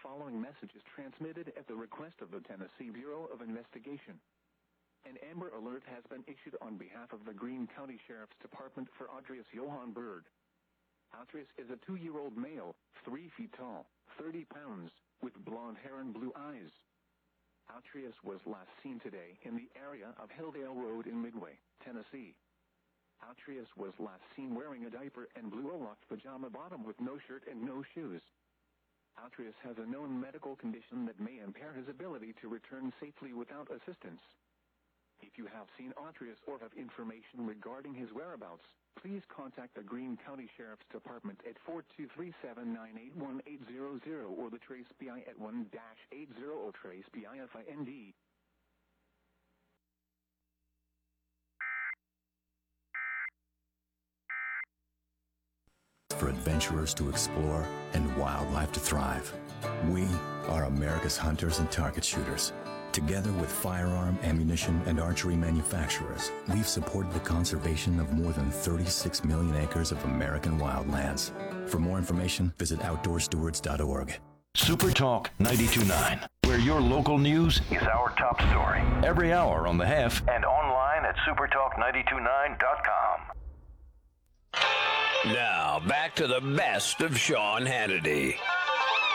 following message is transmitted at the request of the Tennessee Bureau of Investigation. An Amber Alert has been issued on behalf of the Greene County Sheriff's Department for Audrius Johann Berg. Audrius is a 2-year-old male, 3 feet tall, 30 pounds, with blonde hair and blue eyes. Audrius was last seen today in the area of Hilldale Road in Midway, Tennessee. Audrius was last seen wearing a diaper and blue locked pajama bottom with no shirt and no shoes. Audrius has a known medical condition that may impair his ability to return safely without assistance. If you have seen Audrius or have information regarding his whereabouts, please contact the Greene County Sheriff's Department at 423-798-1800 or the Trace BI at 1-80 Trace BI FIND. For adventurers to explore and wildlife to thrive. We are America's hunters and target shooters. Together with firearm, ammunition, and archery manufacturers, we've supported the conservation of more than 36 million acres of American wildlands. For more information, visit OutdoorStewards.org. Super Talk 92.9, where your local news is our top story. Every hour on the Hef and online at supertalk929.com. Now, back to the best of Sean Hannity.